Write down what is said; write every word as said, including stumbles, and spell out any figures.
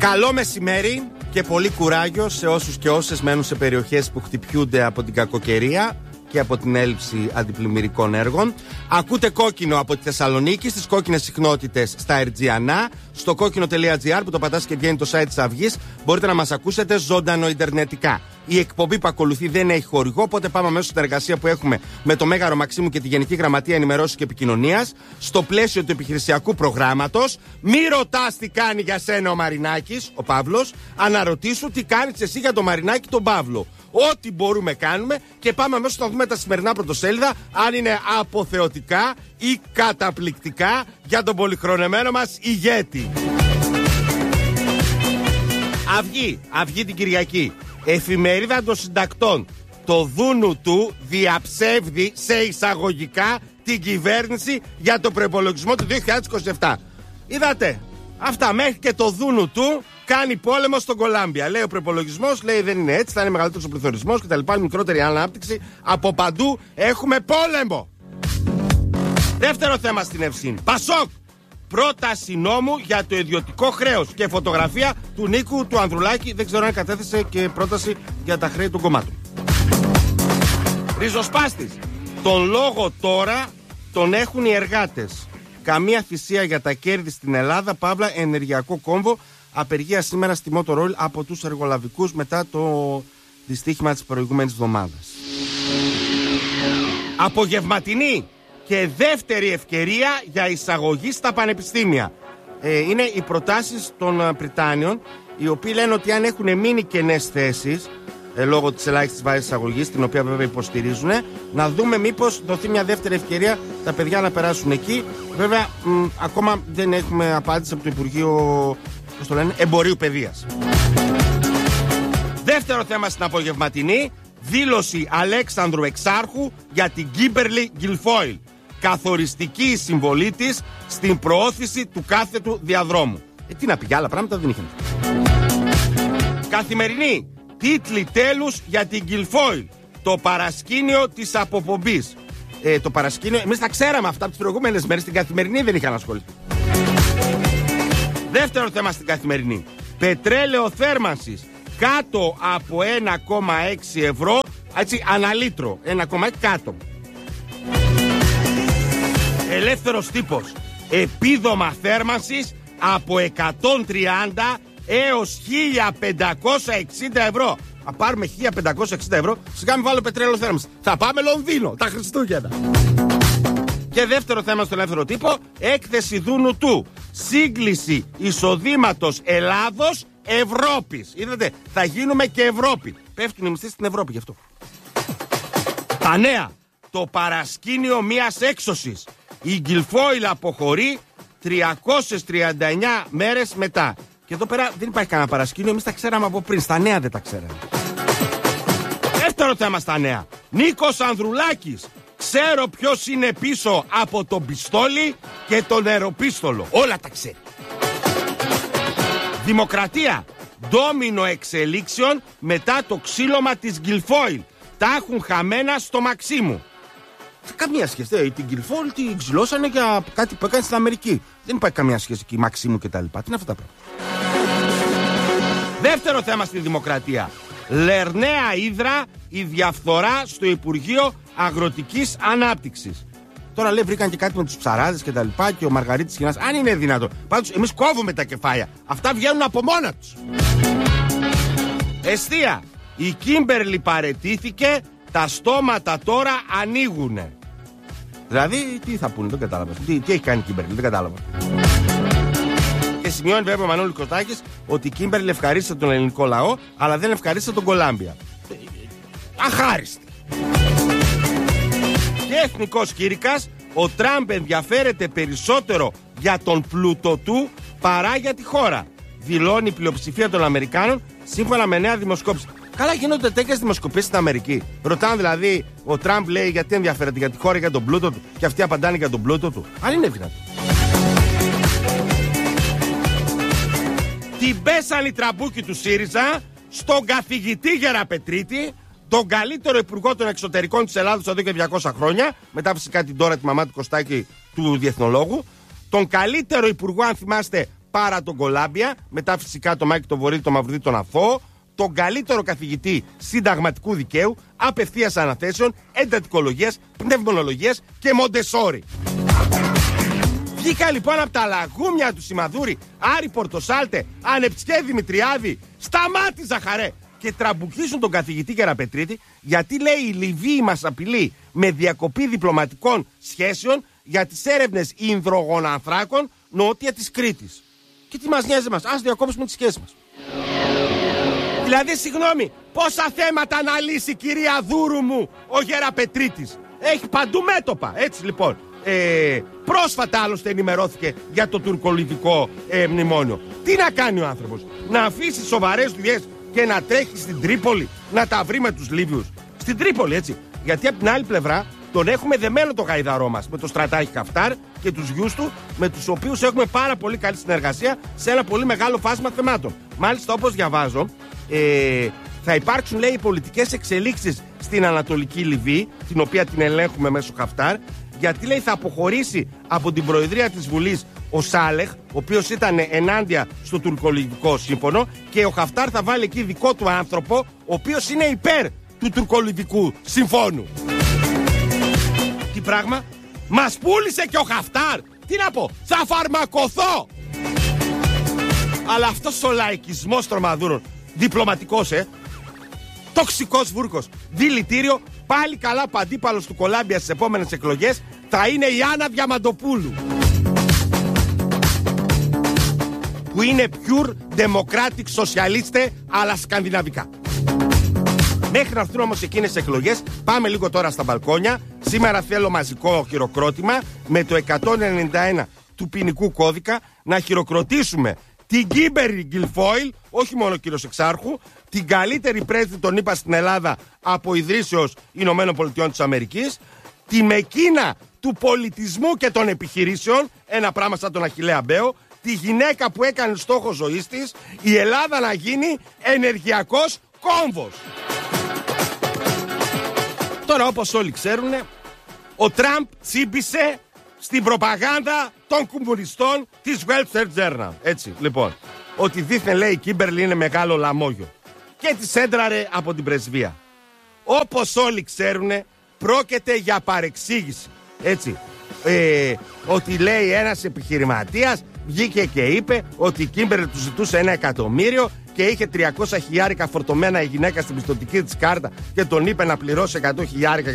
Καλό μεσημέρι και πολύ κουράγιο σε όσους και όσες μένουν σε περιοχές που χτυπιούνται από την κακοκαιρία και από την έλλειψη αντιπλημμυρικών έργων. Ακούτε Κόκκινο από τη Θεσσαλονίκη, στις κόκκινες συχνότητες στα Ερτζιανά, στο κόκκινο τελεία τζι άρ που το πατάς και βγαίνει το site της Αυγής. Μπορείτε να μας ακούσετε ζωντανό ιντερνετικά. Η εκπομπή που ακολουθεί δεν έχει χορηγό, οπότε πάμε αμέσως στην εργασία που έχουμε με το Μέγαρο Μαξίμου και τη Γενική Γραμματεία Ενημερώσεως και Επικοινωνίας, στο πλαίσιο του επιχειρησιακού προγράμματος. Μη ρωτάς τι κάνει για σένα ο Μαρινάκης, ο Παύλος, αναρωτήσου τι κάνεις εσύ για το Μαρινάκη τον Παύλο. Ό,τι μπορούμε κάνουμε και πάμε αμέσως να δούμε τα σημερινά πρωτοσέλιδα, αν είναι αποθεωτικά ή καταπληκτικά για τον πολυχρονεμένο μας ηγέτη. Αυγή, Αυγή την Κυριακή. Εφημερίδα των συντακτών. Το δούνου του διαψεύδει σε εισαγωγικά την κυβέρνηση για το προϋπολογισμό του δύο χιλιάδες είκοσι επτά. Είδατε, αυτά μέχρι και το δούνου του κάνει πόλεμο στον Κολάμπια. Λέει ο προϋπολογισμός, λέει δεν είναι έτσι, θα είναι μεγαλύτερος ο πληθωρισμός κτλ. Μικρότερη ανάπτυξη. Από παντού έχουμε πόλεμο. Δεύτερο θέμα στην Ευσύνη. Πασόκ. Πρόταση νόμου για το ιδιωτικό χρέος και φωτογραφία του Νίκου του Ανδρουλάκη. Δεν ξέρω αν κατέθεσε και πρόταση για τα χρέη των κομμάτων. Ριζοσπάστης. Τον λόγο τώρα τον έχουν οι εργάτες. Καμία θυσία για τα κέρδη στην Ελλάδα. Παύλα, ενεργειακό κόμβο. Απεργία σήμερα στη Motorol από τους εργολαβικούς μετά το δυστύχημα της προηγούμενης εβδομάδας. Απογευματινή και δεύτερη ευκαιρία για εισαγωγή στα πανεπιστήμια. Ε, είναι οι προτάσεις των Πριτάνιων, οι οποίοι λένε ότι αν έχουν μείνει κενές θέσεις ε, λόγω της ελάχιστης βάσης εισαγωγής, την οποία βέβαια υποστηρίζουν, να δούμε μήπως δοθεί μια δεύτερη ευκαιρία τα παιδιά να περάσουν εκεί. Βέβαια, μ, ακόμα δεν έχουμε απάντηση από το Υπουργείο, πώς το λένε, Εμπορίου Παιδείας. Δεύτερο θέμα στην απογευματινή, δήλωση Αλέξανδρου Εξάρχου για την Κίμπερλι Γκιλφόιλ. Καθοριστική η συμβολή της στην προώθηση του κάθετου διαδρόμου. Ε, τι να πει, για άλλα πράγματα δεν είχαν. Καθημερινή. Τίτλοι τέλους για την Γκιλφόιλ. Το παρασκήνιο της αποπομπής. Ε, το παρασκήνιο, εμείς τα ξέραμε αυτά από τις προηγούμενες μέρες. Στην Καθημερινή δεν είχαν ασχοληθεί. Δεύτερο θέμα στην Καθημερινή. Πετρέλαιο θέρμανσης κάτω από ένα κόμμα έξι ευρώ. Έτσι, αναλύτρο. ένα κόμμα έξι κάτω. Ελεύθερος τύπος. Επίδομα θέρμανσης από εκατόν τριάντα έως χίλια πεντακόσια εξήντα ευρώ. Θα πάρουμε χίλια πεντακόσια εξήντα ευρώ, σιγά μην βάλω πετρέλαιο θέρμανσης. Θα πάμε Λονδίνο τα Χριστούγεννα. Και δεύτερο θέμα στο ελεύθερο τύπο, έκθεση δούνου του. Σύγκληση εισοδήματος Ελλάδος Ευρώπης. Είδατε, θα γίνουμε και Ευρώπη. Πέφτουν οι μισθοί στην Ευρώπη γι' αυτό. Τα νέα. Το παρασκήνιο μιας έξωσης. Η Γκιλφόιλ αποχωρεί τριακόσιες τριάντα εννιά μέρες μετά. Και εδώ πέρα δεν υπάρχει κανένα παρασκήνιο, εμείς τα ξέραμε από πριν. Στα νέα δεν τα ξέραμε. Δεύτερο θέμα στα νέα. Νίκος Ανδρουλάκης. Ξέρω ποιος είναι πίσω από τον πιστόλι και τον νεροπίστολο. Όλα τα ξέρει. Δημοκρατία. Ντόμινο εξελίξεων μετά το ξύλωμα της Γκιλφόιλ. Τα έχουν χαμένα στο Μαξίμου. Καμία σχέση. Ε, την Γκιλφόιλ την ξυλώσανε για κάτι που έκανε στην Αμερική. Δεν υπάρχει καμία σχέση εκεί, Μαξίμου κτλ. Τι είναι αυτά τα πράγματα. Δεύτερο θέμα στη Δημοκρατία. Λερναία Ύδρα, η διαφθορά στο Υπουργείο Αγροτικής Ανάπτυξης. Τώρα λέει βρήκαν και κάτι με τους ψαράδες και τα λοιπά και ο Μαργαρίτης Χινάς. Αν είναι δυνατό. Πάντως εμείς κόβουμε τα κεφάλια. Αυτά βγαίνουν από μόνα τους. Εστία. Η Κίμπερλι παραιτήθηκε. Τα στόματα τώρα ανοίγουνε. Δηλαδή, τι θα πούνε, δεν κατάλαβα. Τι, τι έχει κάνει η Κίμπερλι, δεν κατάλαβα. Και σημειώνει βέβαια ο Μανώλης Κωστάκης ότι η Κίμπερλι ευχαρίστησε τον ελληνικό λαό, αλλά δεν ευχαρίστησε τον Κολάμπια. Αχάριστη. Και εθνικός κήρυκας, ο Τραμπ ενδιαφέρεται περισσότερο για τον πλούτο του παρά για τη χώρα. Δηλώνει η πλειοψηφία των Αμερικάνων σύμφωνα με νέα δημοσκόπηση. Καλά, γίνονται τέτοιες δημοσκοπήσεις στην Αμερική. Ρωτάνε δηλαδή, ο Τραμπ λέει γιατί ενδιαφέρεται για τη χώρα, για τον πλούτο του, και αυτοί απαντάνε για τον πλούτο του. Αν είναι δυνατό. Την πέσαν οι τραμπούκοι του ΣΥΡΙΖΑ στον καθηγητή Γεραπετρίτη, τον καλύτερο υπουργό των εξωτερικών της Ελλάδος εδώ και διακόσια χρόνια, μετά φυσικά την τώρα τη μαμά του Κωστάκη του Διεθνολόγου, τον καλύτερο υπουργό, αν θυμάστε, παρά τον Κολάμπια, μετά φυσικά το Μάκη τον Βορύδη, τον Μαυρουδί, τον Αφό, τον καλύτερο καθηγητή συνταγματικού δικαίου, απευθείας αναθέσεων, εντατικολογίας, πνευμονολογίας και Μοντεσόρι. Βγήκα λοιπόν από τα λαγούμια του Σιμαδούρη, Άρη Πορτοσάλτε, Ανεψιέ Δημητριάδη, σταμάτη Ζαχαρέ, και τραμπουκίσουν τον καθηγητή Κεραπετρίτη, γιατί λέει η Λιβύη μας απειλεί με διακοπή διπλωματικών σχέσεων για τις έρευνες υδρογονανθράκων νότια της Κρήτης. Και τι μας νοιάζει μας, ας διακόψουμε τις σχέσεις μας. Δηλαδή, συγγνώμη, πόσα θέματα να λύσει, κυρία Δούρου μου, ο Γεραπετρίτης. Έχει παντού μέτωπα, έτσι λοιπόν. Ε, πρόσφατα άλλωστε ενημερώθηκε για το τουρκολιβικό ε, μνημόνιο. Τι να κάνει ο άνθρωπος, να αφήσει σοβαρές δουλειές και να τρέχει στην Τρίπολη να τα βρει με τους Λίβιους? Στην Τρίπολη, έτσι. Γιατί από την άλλη πλευρά τον έχουμε δεμένο το γαϊδαρό μας με το στρατάρχη Χαφτάρ και τους γιους του, με τους οποίους έχουμε πάρα πολύ καλή συνεργασία σε ένα πολύ μεγάλο φάσμα θεμάτων. Μάλιστα, όπως διαβάζω, ε, θα υπάρξουν, λέει, πολιτικές εξελίξεις στην Ανατολική Λιβύη, την οποία την ελέγχουμε μέσω Χαφτάρ, γιατί, λέει, θα αποχωρήσει από την προεδρία της Βουλής ο Σάλεχ, ο οποίος ήταν ενάντια στο τουρκολιβικό σύμφωνο, και ο Χαφτάρ θα βάλει εκεί δικό του άνθρωπο, ο οποίος είναι υπέρ του τουρκολιβικού συμφώνου. Τι πράγμα, μας πούλησε και ο Χαφτάρ. Τι να πω, θα φαρμακοθώ. Αλλά αυτός ο λαϊκισμός των Μαδούρων, διπλωματικός, ε, τοξικός βούρκος, δηλητήριο, πάλι καλά που αντίπαλος του Κολάμπια στις επόμενες εκλογές θα είναι η Άννα Διαμαντοπούλου, που είναι pure democratic socialiste αλλά σκανδιναβικά. Μέχρι να έρθουν όμως εκείνες τις εκλογές, πάμε λίγο τώρα στα μπαλκόνια. Σήμερα θέλω μαζικό χειροκρότημα με το εκατόν ενενήντα ένα του ποινικού κώδικα να χειροκροτήσουμε την Κίμπερλι Γκιλφόιλ, όχι μόνο κύριος Εξάρχου, την καλύτερη πρέσβη των ΗΠΑ στην Ελλάδα από ιδρύσεως Ηνωμένων Πολιτειών της Αμερικής, τη Μεκίνα του πολιτισμού και των επιχειρήσεων, ένα πράγμα σαν τον Αχιλλέα Μπέο, τη γυναίκα που έκανε στόχο ζωής της η Ελλάδα να γίνει ενεργειακός κόμβος. Τώρα, όπως όλοι ξέρουν, ο Τραμπ τσίμπησε στην προπαγάνδα των κομμουνιστών της Wall Street Journal. Έτσι, λοιπόν, ότι δήθεν, λέει, η Κίμπερλι είναι μεγάλο λαμόγιο και τη έντραρε από την πρεσβεία. Όπως όλοι ξέρουν, πρόκειται για παρεξήγηση. Έτσι, ε, ότι, λέει, ένας επιχειρηματίας βγήκε και είπε ότι η Κίμπερλι του ζητούσε ένα εκατομμύριο και είχε τριακόσια χιλιάρικα φορτωμένα η γυναίκα στην πιστωτική της κάρτα και τον είπε να πληρώσει εκατό χιλιάρικα